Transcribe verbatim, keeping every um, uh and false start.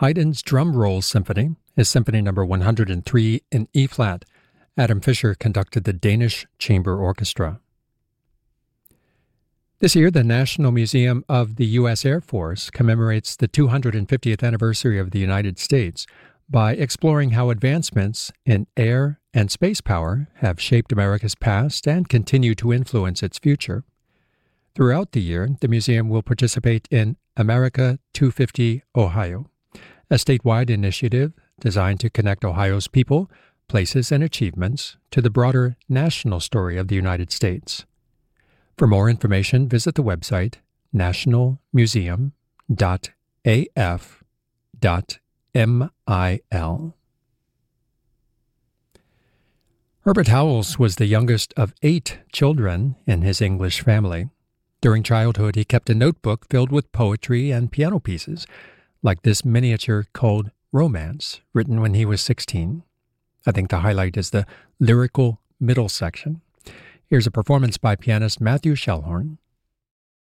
Haydn's Drum Roll Symphony is Symphony Number one hundred three in E-flat. Adam Fischer conducted the Danish Chamber Orchestra. This year, the National Museum of the U S Air Force commemorates the two hundred fiftieth anniversary of the United States by exploring how advancements in air and space power have shaped America's past and continue to influence its future. Throughout the year, the museum will participate in America two fifty Ohio, a statewide initiative designed to connect Ohio's people, places, and achievements to the broader national story of the United States. For more information, visit the website national museum dot a f dot mil. Herbert Howells was the youngest of eight children in his English family. During childhood, he kept a notebook filled with poetry and piano pieces, like this miniature called Romance, written when he was sixteen. I think the highlight is the lyrical middle section. Here's a performance by pianist Matthew Schellhorn.